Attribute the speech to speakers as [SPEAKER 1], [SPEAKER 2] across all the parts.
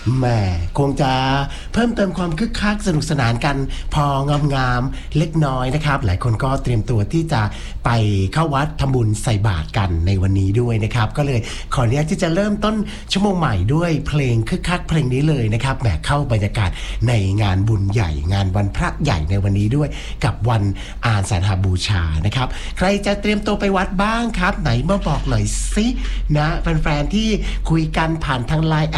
[SPEAKER 1] แหมคงจะเพิ่มเติมความคึกคักสนุกสนานกันพองามๆเล็กน้อยนะครับหลายคนก็เตรียมตัวที่จะไปเข้าวัดทำบุญใส่บาตรกันในวันนี้ด้วยนะครับก็เลยขออนุญาตที่จะเริ่มต้นชั่วโมงใหม่ด้วยเพลงคึกคักเพลงนี้เลยนะครับแหมเข้าบรรยากาศในงานบุญใหญ่งานวันพระใหญ่ในวันนี้ด้วยกับวันอาสาฬหบูชานะครับใครจะเตรียมตัวไปวัดบ้างครับไหนมาบอกหน่อยสินะแฟนๆที่คุยกันผ่านทาง LINE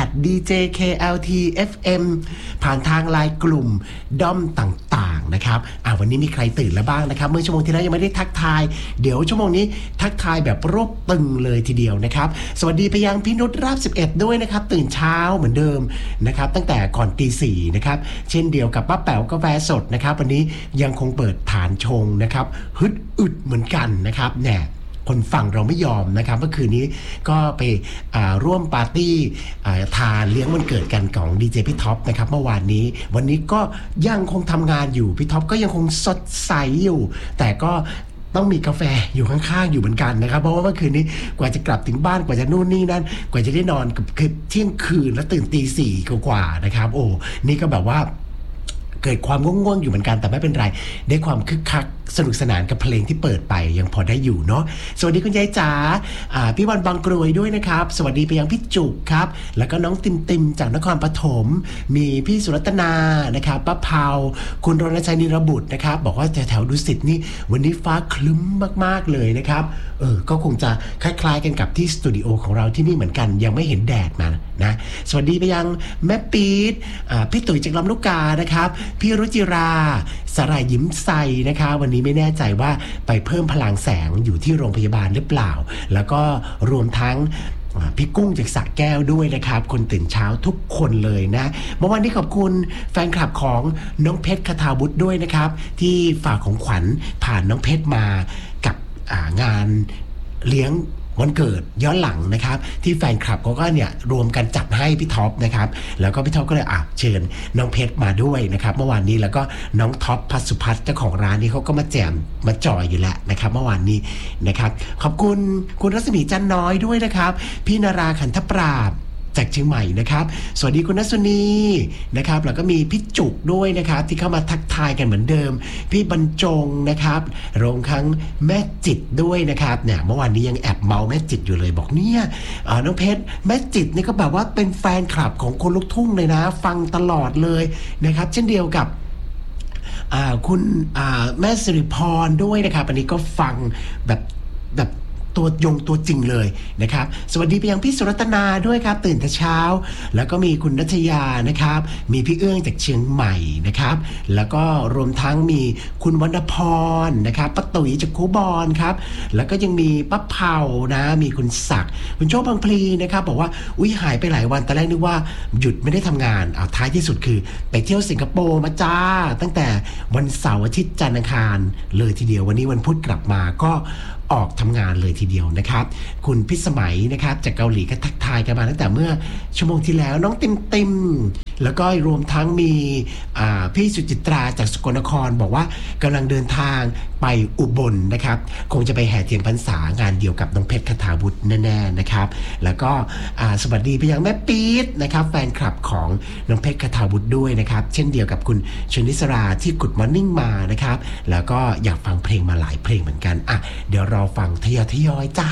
[SPEAKER 1] @DJKLTFM ผ่านทาง LINE กลุ่มด้อมต่างๆนะครับวันนี้มีใครตื่นแล้วบ้างนะครับเมื่อชั่วโมงที่แล้วยังไม่ได้ทักทายเดี๋ยวชั่วโมงนี้ทักทายแบบรวบตึงเลยทีเดียวนะครับสวัสดีไปยังพี่นุชราบ11ด้วยนะครับตื่นเช้าเหมือนเดิมนะครับตั้งแต่ก่อนตี 4นะครับเช่นเดียวกับป้าแป๋วกาแฟสดนะครับวันนี้ยังคงเปิดฐานชงนะครับฮึดอึดเหมือนกันนะครับแน่คนฟังเราไม่ยอมนะครับเมื่อคืนนี้ก็ไปร่วมปาร์ตี้ทานเลี้ยงวันเกิดกันของดีเจพี่ท็อปนะครับเมื่อวานนี้วันนี้ก็ยังคงทำงานอยู่พี่ท็อปก็ยังคงสดใสอยู่แต่ก็ต้องมีกาแฟอยู่ข้างๆอยู่เหมือนกันนะครับเพราะว่าเมื่อคืนนี้กว่าจะกลับถึงบ้านกว่าจะนู่นนี่นั่นกว่าจะได้นอนคือเที่ยงคืนแล้วตื่นตี 4กว่านะครับโอ้นี่ก็แบบว่าเกิดความง่วงๆอยู่เหมือนกันแต่ไม่เป็นไรได้ความคึกคักสนุกสนานกับเพลงที่เปิดไปยังพอได้อยู่เนาะสวัสดีคุณยายจ๋าพี่วันบางกรวยด้วยนะครับสวัสดีไปยังพี่จุกครับแล้วก็น้องติมจากนครปฐมมีพี่สุรัตนานะครับป้าเผาคุณรณชัยนิรบุตรนะครับบอกว่าแถวดุสิตนี่วันนี้ฟ้าคลึ้มมากๆเลยนะครับก็คงจะคล้ายๆกันกับที่สตูดิโอของเราที่นี่เหมือนกันยังไม่เห็นแดดมานะสวัสดีไปยังแม่ปี๊ดพี่ตุ๋ยจากลำลูกกานะครับพี่รุจิราสรายยิ้มใสนะคะวันนี้ไม่แน่ใจว่าไปเพิ่มพลังแสงอยู่ที่โรงพยาบาลหรือเปล่าแล้วก็รวมทั้งพี่กุ้งจากสระแก้วด้วยนะครับคนตื่นเช้าทุกคนเลยนะเมื่อวานนี้ขอบคุณแฟนคลับของน้องเพชรคทาวุฒิด้วยนะครับที่ฝากของขวัญผ่านน้องเพชรมากับงานเลี้ยงวันเกิดย้อนหลังนะครับที่แฟนคลับเขาก็เนี่ยรวมกันจัดให้พี่ท็อปนะครับแล้วก็พี่ท็อปก็เลยเชิญน้องเพชรมาด้วยนะครับเมื่อวานนี้แล้วก็น้องท็อปพัสุพัฒน์เจ้าของร้านนี้เขาก็มาแจมมาจอยอยู่แล้วนะครับเมื่อวานนี้นะครับขอบคุณคุณรัศมีจันน้อยด้วยนะครับพี่นาราขันธปราบจากเชียงใหม่นะครับสวัสดีคุณนัสนีนะครับแล้วก็มีพี่จุกด้วยนะครับที่เข้ามาทักทายกันเหมือนเดิมพี่บรรจงนะครับรวมทั้งแม่จิตด้วยนะครับเนี่ยเมื่อวานนี้ยังแอบเมาแม่จิตอยู่เลยบอกเนี่ยน้องเพชรแม่จิตนี่ก็แบบว่าเป็นแฟนคลับของคนลูกทุ่งเลยนะฟังตลอดเลยนะครับเช่นเดียวกับคุณแม่สิริพรด้วยนะครับอันนี้ก็ฟังแบบตัวจริงเลยนะครับสวัสดีไปยังพี่สุรัตนาด้วยครับตื่นแต่เช้าแล้วก็มีคุณนัชยานะครับมีพี่เอื้องจากเชียงใหม่นะครับแล้วก็รวมทั้งมีคุณวรรณพรนะครับป้าตุ๋ยจากคูบอนครับแล้วก็ยังมีป้าเผานะมีคุณศักดิ์คุณโชคบางพลีนะครับบอกว่าหายไปหลายวันตอนแรกนึกว่าหยุดไม่ได้ทำงานท้ายที่สุดคือไปเที่ยวสิงคโปร์มาจ้าตั้งแต่วันเสาร์อาทิตย์จันทร์อังคารเลยทีเดียววันนี้วันพุธกลับมาก็ออกทำงานเลยทีเดียวนะครับคุณพิสมัยนะครับจากเกาหลีก็ทักทายกันมาตั้งแต่เมื่อชั่วโมงที่แล้วน้องติมแล้วก็รวมทั้งมีพี่สุจิตราจากสกลนครบอกว่ากำลังเดินทางไปอุบลนะครับคงจะไปแห่เทียนพรรษางานเดียวกับน้องเพชรคทาวุฒิแน่ๆนะครับแล้วก็สวัสดีไปยังแม่ปี๊ดนะครับแฟนคลับของน้องเพชรคทาวุฒิด้วยนะครับเช่นเดียวกับคุณชนิสราที่กุดมอร์นิ่งมานะครับแล้วก็อยากฟังเพลงมาหลายเพลงเหมือนกันเดี๋ยวรอฟังทยอยจ้า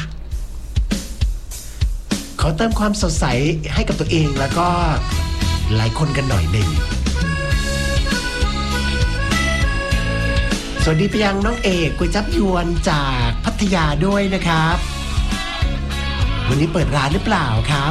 [SPEAKER 1] ขอเติมความสดใสให้กับตัวเองแล้วก็หลายคนกันหน่อยหนึ่งสวัสดีไปยังน้องเอกก๋วยจั๊บยวนจากพัทยาด้วยนะครับวันนี้เปิดร้านหรือเปล่าครับ